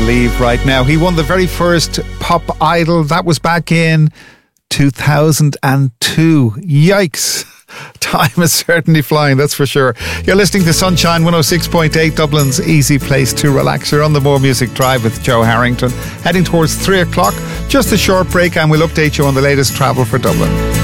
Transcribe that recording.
leave right now. He won the very first Pop Idol. That was back in 2002. Yikes. Time is certainly flying, that's for sure. You're listening to Sunshine 106.8, Dublin's easy place to relax. You're on the More Music Drive with Joe Harrington. Heading towards 3 o'clock. Just a short break and we'll update you on the latest travel for Dublin.